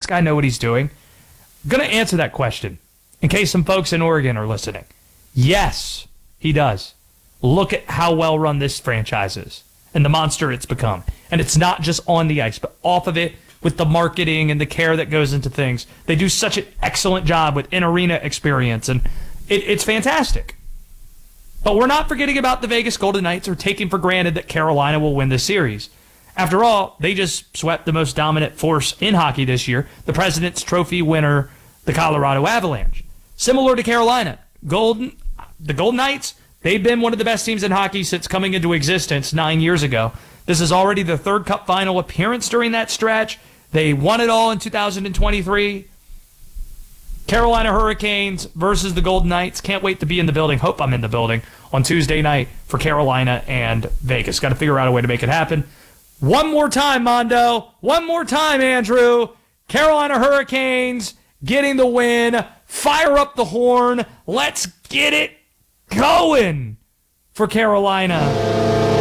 guy know what he's doing? I'm going to answer that question in case some folks in Oregon are listening. Yes, he does. Look at how well run this franchise is and the monster it's become. And it's not just on the ice, but off of it with the marketing and the care that goes into things. They do such an excellent job with in-arena experience, and it's fantastic. But we're not forgetting about the Vegas Golden Knights or taking for granted that Carolina will win this series. After all, they just swept the most dominant force in hockey this year, the President's Trophy winner, the Colorado Avalanche. Similar to Carolina, the Golden Knights, they've been one of the best teams in hockey since coming into existence 9 years ago. This is already their third Cup final appearance during that stretch. They won it all in 2023. Carolina Hurricanes versus the Golden Knights. Can't wait to be in the building. Hope I'm in the building on Tuesday night for Carolina and Vegas. Got to figure out a way to make it happen. One more time, Mondo. One more time, Andrew. Carolina Hurricanes getting the win. Fire up the horn. Let's get it going for Carolina.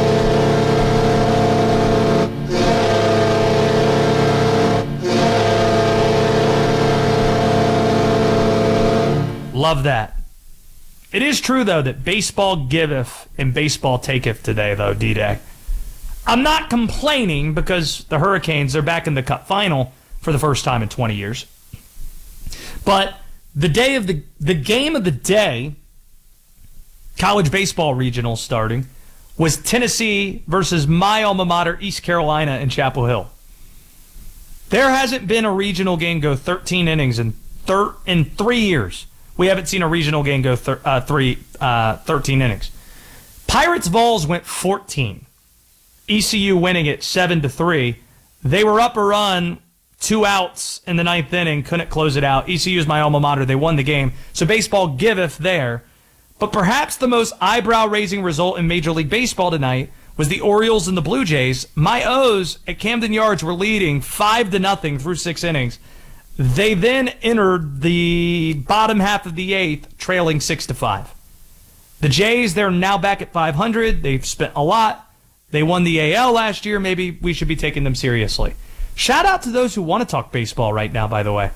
Love that. It is true, though, that baseball giveth and baseball taketh today, though, D-Day. I'm not complaining because the Hurricanes are back in the Cup final for the first time in 20 years. But the game of the day, college baseball regional starting, was Tennessee versus my alma mater, East Carolina, in Chapel Hill. There hasn't been a regional game go 13 innings in 3 years. We haven't seen a regional game go 13 innings. Pirates Vols went 14. ECU winning it 7-3. They were up a run, 2 outs in the 9th inning, couldn't close it out. ECU is my alma mater. They won the game. So baseball giveth there. But perhaps the most eyebrow-raising result in Major League Baseball tonight was the Orioles and the Blue Jays. My O's at Camden Yards were leading 5-0 through 6 innings. They then entered the bottom half of the 8th, trailing 6-5. The Jays, they're now back at 500. They've spent a lot. They won the AL last year. Maybe we should be taking them seriously. Shout out to those who want to talk baseball right now, by the way.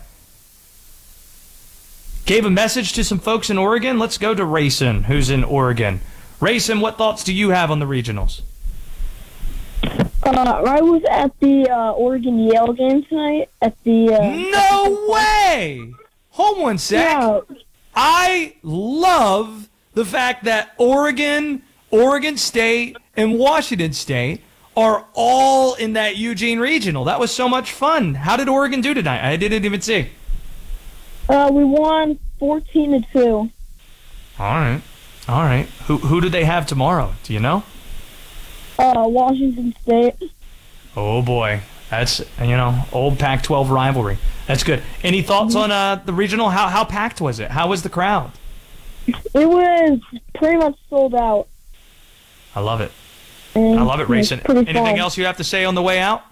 Gave a message to some folks in Oregon. Let's go to Rayson, who's in Oregon. Rayson, what thoughts do you have on the regionals? I was at the Oregon-Yale game tonight at the... No way! Hold one sec. Yeah. I love the fact that Oregon State, and Washington State are all in that Eugene regional. That was so much fun. How did Oregon do tonight? I didn't even see. We won 14-2. All right. Who do they have tomorrow? Do you know? Washington State. Oh, boy. That's, old Pac-12 rivalry. That's good. Any thoughts on the regional? How packed was it? How was the crowd? It was pretty much sold out. I love it. I love it, Rayson. Anything else you have to say on the way out?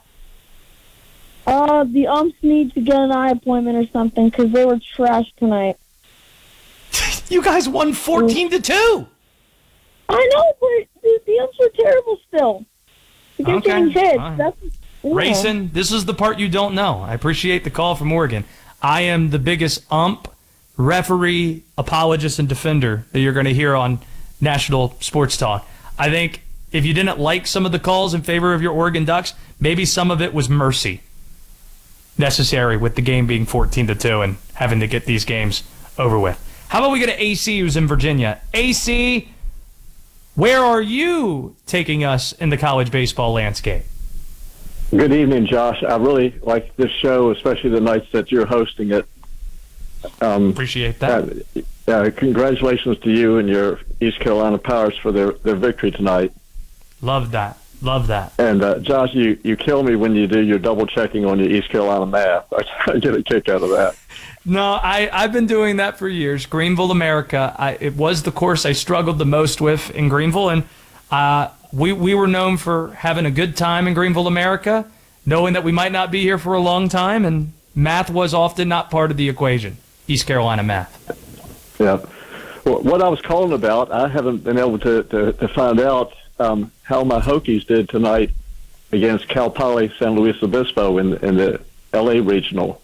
The umps need to get an eye appointment or something because they were trash tonight. You guys won 14-2. I know, but the umps are terrible still. They're getting hit. Right. Rayson, this is the part you don't know. I appreciate the call from Oregon. I am the biggest ump, referee, apologist, and defender that you're going to hear on National Sports Talk. I think if you didn't like some of the calls in favor of your Oregon Ducks, maybe some of it was mercy necessary with the game being 14-2 and having to get these games over with. How about we go to AC, who's in Virginia? AC, where are you taking us in the college baseball landscape? Good evening, Josh. I really like this show, especially the nights that you're hosting it. Appreciate that. Congratulations to you and your East Carolina Powers for their victory tonight. Love that. And, Josh, you kill me when you do your double-checking on your East Carolina math. I get a kick out of that. No, I've been doing that for years. Greenville, America. It was the course I struggled the most with in Greenville, and we were known for having a good time in Greenville, America, knowing that we might not be here for a long time, and math was often not part of the equation. East Carolina math. Yeah. Well, what I was calling about, I haven't been able to find out how my Hokies did tonight against Cal Poly San Luis Obispo in the L.A. regional.